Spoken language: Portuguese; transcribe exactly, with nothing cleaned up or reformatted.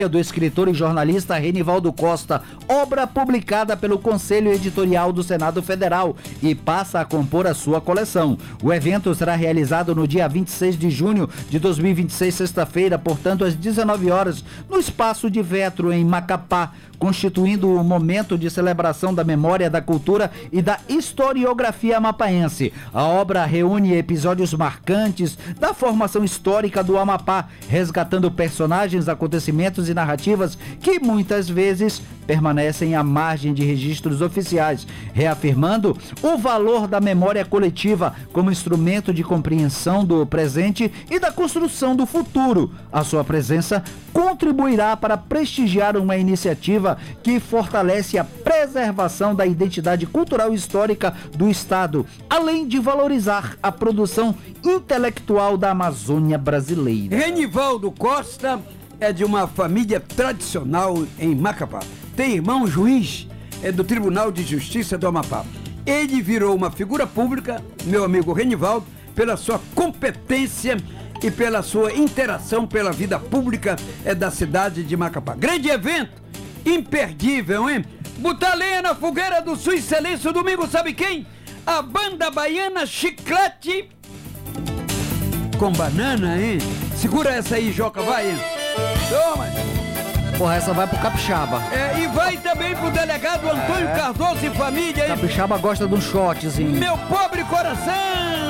do escritor e jornalista Renivaldo Costa, obra publicada pelo Conselho Editorial do Senado Federal e passa a compor a sua coleção. O evento será realizado no dia vinte e seis de junho de dois mil e vinte e seis, sexta-feira, portanto às dezenove horas, no Espaço de Vetro, em Macapá, constituindo um momento de celebração da memória, da cultura e da historiografia amapaense. A obra reúne episódios marcantes da formação histórica do Amapá, resgatando personagens, acontecimentos e narrativas que muitas vezes permanecem à margem de registros oficiais, reafirmando o valor da memória coletiva como instrumento de compreensão do presente e da construção do futuro. A sua presença contribuirá para prestigiar uma iniciativa que fortalece a preservação da identidade cultural e histórica do Estado, além de valorizar a produção intelectual da Amazônia brasileira. Renivaldo Costa é de uma família tradicional em Macapá. Tem irmão juiz, é do Tribunal de Justiça do Amapá. Ele virou uma figura pública, meu amigo Renivaldo, pela sua competência e pela sua interação pela vida pública é da cidade de Macapá. Grande evento, imperdível, hein? Botar lenha na fogueira do Sua Excelência, domingo, sabe quem? A banda baiana Chiclete com banana, hein? Segura essa aí, Joca, vai, hein? Toma! Porra, essa vai pro Capixaba. É, e vai também pro delegado Antônio é. Cardoso e família, hein? Capixaba gosta de um shotzinho. Meu pobre coração!